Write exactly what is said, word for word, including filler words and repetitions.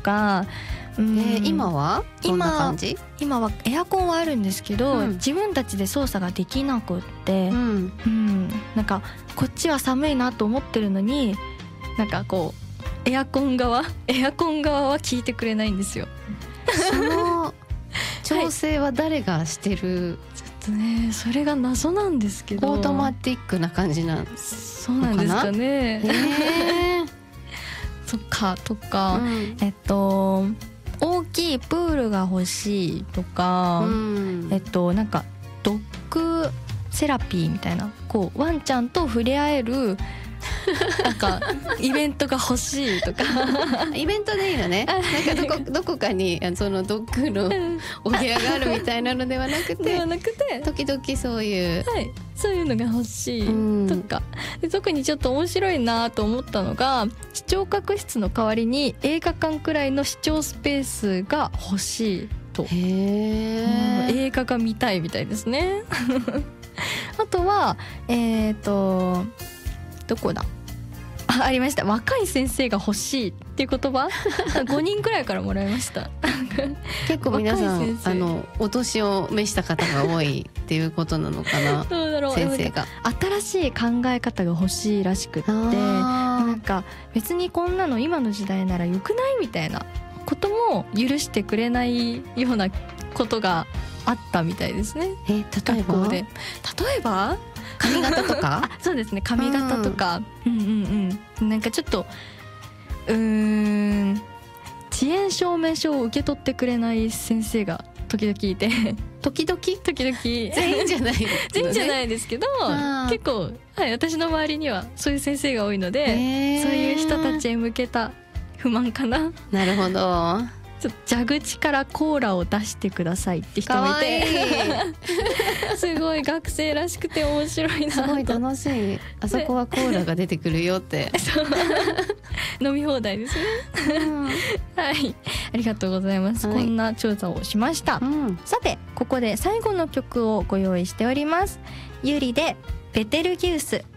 か、うん、 えー、今はどんな感じ？ 今はエアコンはあるんですけど、 うん、 自分たちで操作ができなくって、 うんうん、なんかこっちは寒いなと思ってるのに、なんかこうエアコン側エアコン側は聞いてくれないんですよ。 その調整は誰がしてる？ ちょっとね、それが謎なんですけど、 オートマティックな感じなんそうなんですかね。 えー、 そっかとか、 うん、 えっと大きいプールが欲しいとか、 うん、 えっとなんかドッグセラピーみたいな、こうワンちゃんと触れ合えるなんかイベントが欲しいとかイベントでいいのね。なんかどこどこかにそのドッグのお部屋があるみたいなのではなくて、 ではなくて時々そういう、 はい、そういうのが欲しいとか、 うん、 で特にちょっと面白いなと思ったのが、視聴覚室の代わりに映画館くらいの視聴スペースが欲しいと。 へー、 うん、映画が見たいみたいですねあとはえっとどこだ、あ、ありました。若い先生が欲しいっていう言葉ごにんくらいからもらいました結構皆さん若い先生、 あのお年を召した方が多いっていうことなのかなどうだろう、 先生が新しい考え方が欲しいらしくって、なんか別にこんなの今の時代なら良くないみたいなことも許してくれないようなことがあったみたいですね。 え、例えば学校で例えば髪型とかあ、そうですね、髪型とか、うん、うんうんうん、なんかちょっとうーん遅延証明書を受け取ってくれない先生が時々いて時々 時々 全員じゃない、ね、 全員じゃないですけど、結構、はい、私の周りにはそういう先生が多いので、そういう人たちへ向けた不満かな。 なるほど。 ちょっと蛇口からコーラを出してくださいって人もいて、すごい学生らしくて面白いなと。 すごい楽しい。あそこはコーラが出てくるよって飲み放題ですね、うん、はい、ありがとうございます、はい、こんな調査をしました、うん、さてここで最後の曲をご用意しております。ユリでベテルギウス。